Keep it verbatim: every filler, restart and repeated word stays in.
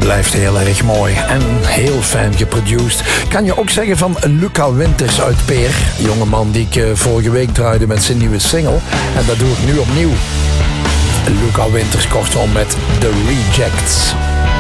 blijft heel erg mooi en heel fijn geproduced. Kan je ook zeggen van Luca Winters uit Peer. Jongeman die ik vorige week draaide met zijn nieuwe single. En dat doe ik nu opnieuw. Luca Winters kortom met The Rejects.